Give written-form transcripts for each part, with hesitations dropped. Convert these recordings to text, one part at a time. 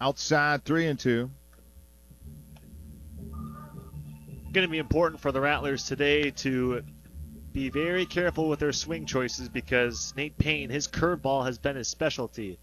Outside 3-2. Going to be important for the Rattlers today to be very careful with their swing choices because Nate Payne, his curveball has been his specialty.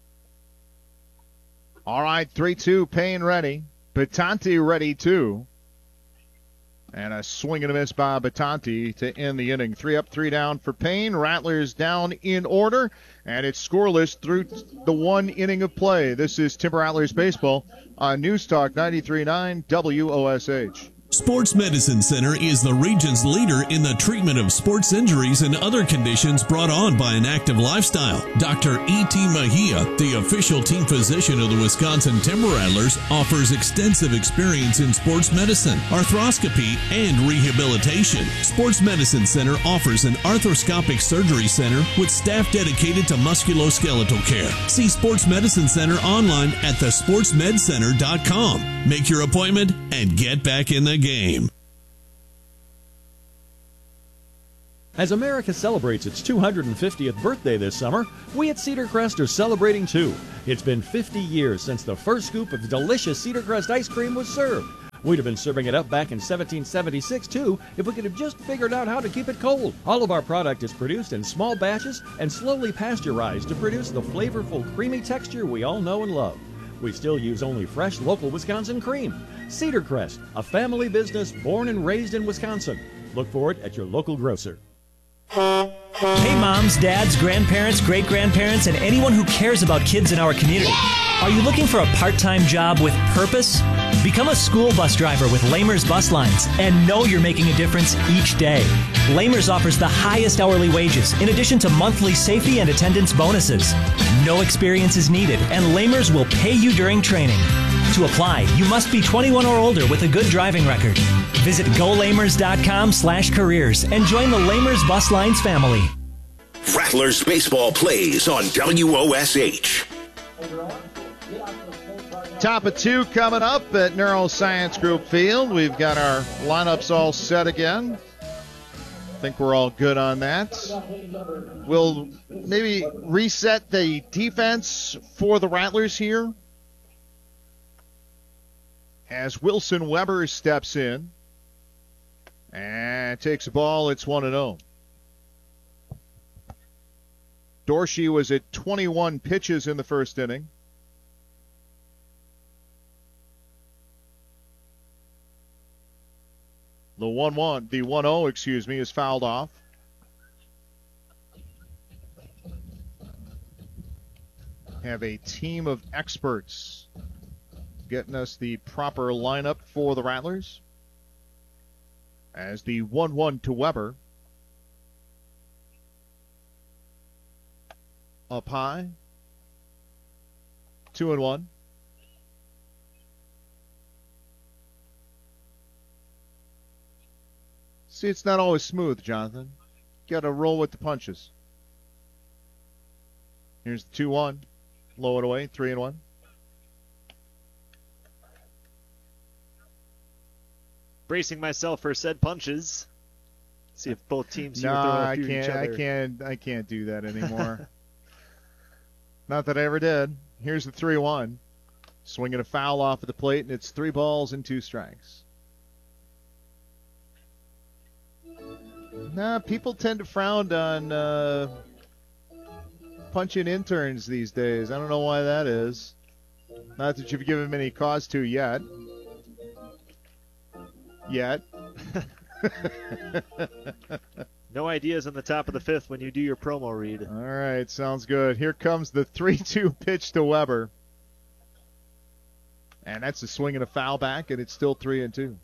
All right, 3-2, Payne ready. Batanti ready too. And a swing and a miss by Batanti to end the inning. 3 up, 3 down for Payne. Rattlers down in order, and it's scoreless through the 1 inning of play. This is Timber Rattlers Baseball on News Talk 93.9 WOSH. Sports Medicine Center is the region's leader in the treatment of sports injuries and other conditions brought on by an active lifestyle. Dr. E.T. Mejia, the official team physician of the Wisconsin Timber Rattlers, offers extensive experience in sports medicine, arthroscopy, and rehabilitation. Sports Medicine Center offers an arthroscopic surgery center with staff dedicated to musculoskeletal care. See Sports Medicine Center online at thesportsmedcenter.com. Make your appointment and get back in the game. As America celebrates its 250th birthday this summer, we at Cedar Crest are celebrating too. It's been 50 years since the first scoop of delicious Cedar Crest ice cream was served. We'd have been serving it up back in 1776 too if we could have just figured out how to keep it cold. All of our product is produced in small batches and slowly pasteurized to produce the flavorful, creamy texture we all know and love. We still use only fresh, local Wisconsin cream. Cedar Crest, a family business born and raised in Wisconsin. Look for it at your local grocer. Hey moms, dads, grandparents, great-grandparents, and anyone who cares about kids in our community. Are you looking for a part-time job with purpose? Become a school bus driver with Lamers Bus Lines and know you're making a difference each day. Lamers offers the highest hourly wages in addition to monthly safety and attendance bonuses. No experience is needed, and Lamers will pay you during training. To apply, you must be 21 or older with a good driving record. Visit golamers.com/careers and join the Lamers Bus Lines family. Rattlers baseball plays on WOSH. Top of 2 coming up at Neuroscience Group Field. We've got our lineups all set again. I think we're all good on that. We'll maybe reset the defense for the Rattlers here as Wilson Weber steps in and takes a ball. It's 1-0. Dorsey was at 21 pitches in the first inning. The 1-0, is fouled off. Have a team of experts getting us the proper lineup for the Rattlers. As the 1-1 to Weber. Up high. 2-1. See, it's not always smooth, Jonathan. Got to roll with the punches. Here's the 2-1. Low it away, 3-1. Bracing myself for said punches. See if both teams here No, throw a I few each other. I can't do that anymore. Not that I ever did. Here's the 3-1. Swinging a foul off of the plate, and it's 3 balls and 2 strikes. Nah, people tend to frown on punching interns these days. I don't know why that is. Not that you've given them any cause to yet. No ideas on the top of the 5th when you do your promo read. All right, sounds good. Here comes the 3-2 pitch to Weber. And that's a swing and a foul back, and it's still 3-2.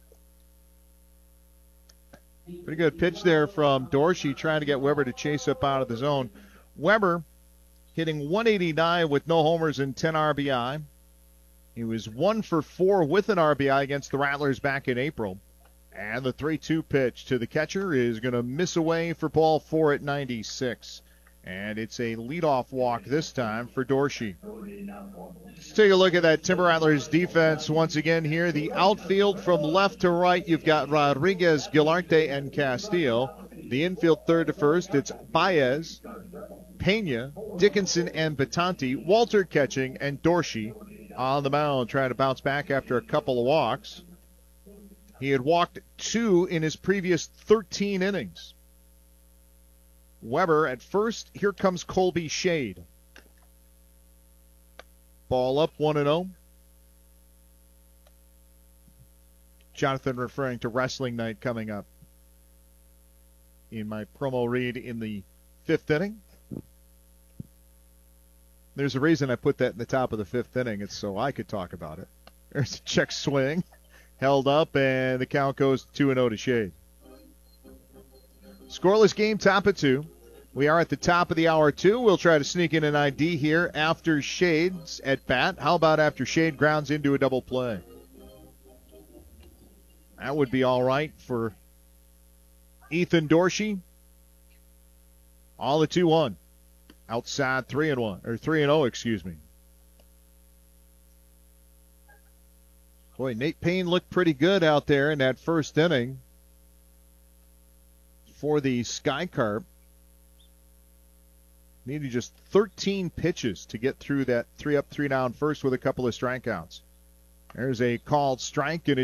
Pretty good pitch there from Dorsey trying to get Weber to chase up out of the zone. Weber hitting 189 with no homers and 10 RBI. He was 1 for 4 with an RBI against the Rattlers back in April. And the 3-2 pitch to the catcher is going to miss away for ball 4 at 96. And it's a leadoff walk this time for Dorsey. Let's take a look at that Timber Rattlers defense once again here. The outfield from left to right, you've got Rodriguez, Gilarte, and Castillo. The infield third to first, it's Baez, Pena, Dickinson, and Batanti. Walter catching, and Dorsey on the mound, trying to bounce back after a couple of walks. He had walked 2 in his previous 13 innings. Weber at first. Here comes Colby Shade. Ball up 1-0. Jonathan referring to wrestling night coming up in my promo read in the 5th inning. There's a reason I put that in the top of the 5th inning. It's so I could talk about it. There's a check swing. Held up, and the count goes 2-0 to Shade. Scoreless game, top of 2. We are at the top of the hour, 2. We'll try to sneak in an ID here after Shade's at bat. How about after Shade grounds into a double play? That would be all right for Ethan Dorsey. All the 2-1. Outside 3-1, or 3-0, excuse me. Boy, Nate Payne looked pretty good out there in that first inning for the Sky Carp. Needed just 13 pitches to get through that 3-up, 3-down first with a couple of strikeouts. There's a called strike, and